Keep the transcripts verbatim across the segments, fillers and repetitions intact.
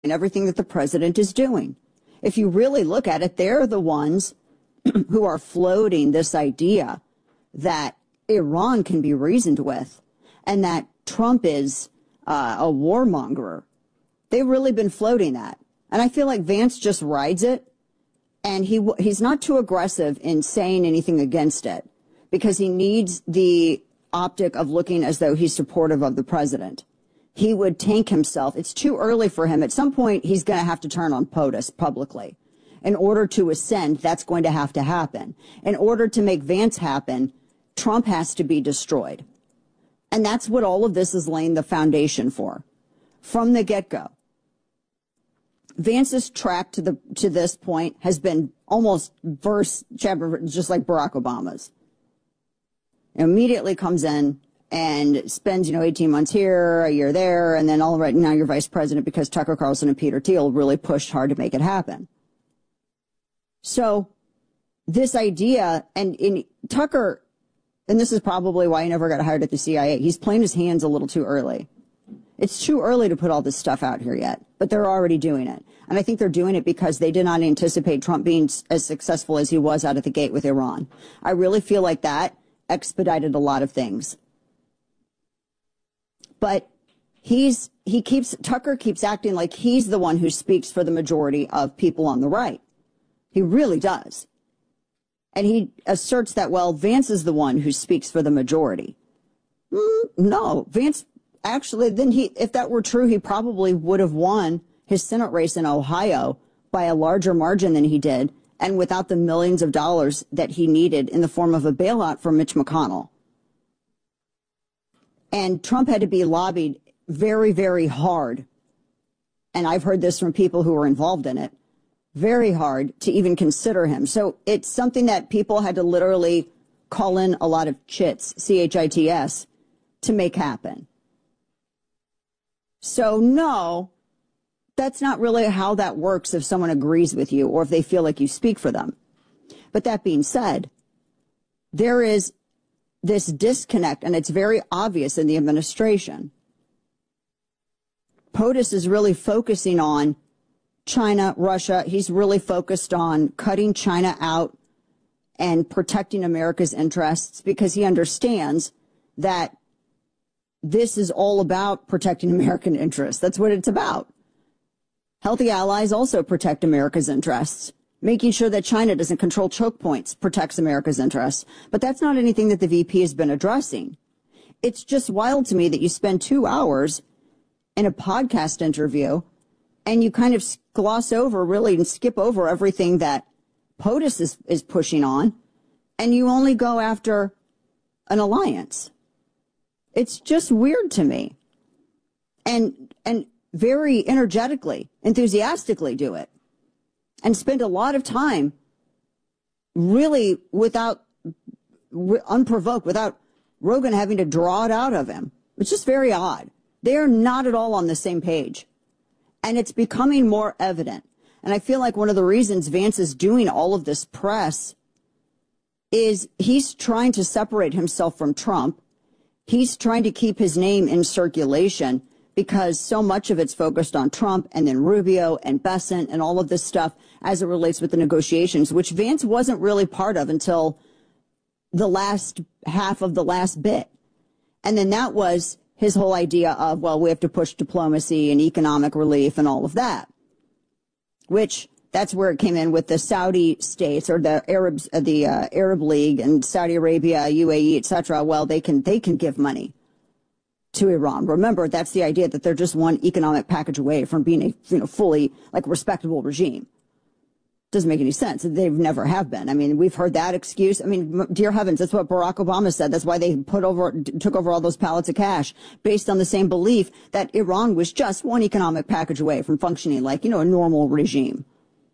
everything that the president is doing. If you really look at it, they're the ones who are floating this idea that Iran can be reasoned with and that Trump is uh, a warmonger. They've really been floating that. And I feel like Vance just rides it, and he he's not too aggressive in saying anything against it because he needs the optic of looking as though he's supportive of the president. He would tank himself. It's too early for him. At some point, he's going to have to turn on POTUS publicly. In order to ascend, that's going to have to happen. In order to make Vance happen, Trump has to be destroyed. And that's what all of this is laying the foundation for from the get-go. Vance's track to the to this point has been almost verse chapter, just like Barack Obama's. Immediately comes in and spends, you know, eighteen months here, a year there, and then all right, now you're vice president because Tucker Carlson and Peter Thiel really pushed hard to make it happen. So this idea, and in Tucker, and this is probably why he never got hired at the C I A, he's playing his hands a little too early. It's too early to put all this stuff out here yet, but they're already doing it. And I think they're doing it because they did not anticipate Trump being as successful as he was out of the gate with Iran. I really feel like that expedited a lot of things. But he's, he keeps, Tucker keeps acting like he's the one who speaks for the majority of people on the right. He really does. And he asserts that, well, Vance is the one who speaks for the majority. Mm, no, Vance, actually, then he, if that were true, he probably would have won his Senate race in Ohio by a larger margin than he did, and without the millions of dollars that he needed in the form of a bailout from Mitch McConnell. And Trump had to be lobbied very, very hard. And I've heard this from people who were involved in it. Very hard to even consider him. So it's something that people had to literally call in a lot of chits, C H I T S, to make happen. So no, that's not really how that works if someone agrees with you or if they feel like you speak for them. But that being said, there is this disconnect, and it's very obvious in the administration. POTUS is really focusing on China, Russia. He's really focused on cutting China out and protecting America's interests because he understands that this is all about protecting American interests. That's what it's about. Healthy allies also protect America's interests. Making sure that China doesn't control choke points protects America's interests. But that's not anything that the V P has been addressing. It's just wild to me that you spend two hours in a podcast interview and you kind of gloss over really and skip over everything that POTUS is, is pushing on, and you only go after an alliance. It's just weird to me. And, and very energetically, enthusiastically do it. And spend a lot of time really without, unprovoked, without Rogan having to draw it out of him. It's just very odd. They are not at all on the same page. And it's becoming more evident. And I feel like one of the reasons Vance is doing all of this press is he's trying to separate himself from Trump. He's trying to keep his name in circulation because so much of it's focused on Trump and then Rubio and Bessent and all of this stuff as it relates with the negotiations, which Vance wasn't really part of until the last half of the last bit. And then that was his whole idea of, well, we have to push diplomacy and economic relief and all of that, which that's where it came in with the Saudi states or the Arabs, uh, the uh, Arab League and Saudi Arabia, U A E, et cetera. Well, they can they can give money to Iran. Remember, that's the idea that they're just one economic package away from being a you know fully like respectable regime. Doesn't make any sense. They've never have been. I mean, we've heard that excuse. I mean, dear heavens, that's what Barack Obama said. That's why they put over, took over all those pallets of cash based on the same belief that Iran was just one economic package away from functioning like, you know, a normal regime.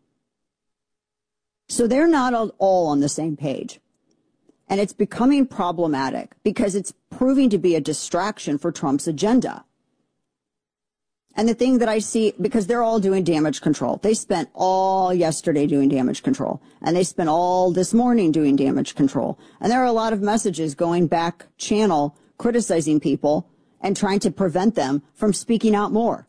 So they're not all on the same page. And it's becoming problematic because it's proving to be a distraction for Trump's agenda. And the thing that I see, because they're all doing damage control. They spent all yesterday doing damage control. And they spent all this morning doing damage control. And there are a lot of messages going back channel criticizing people and trying to prevent them from speaking out more.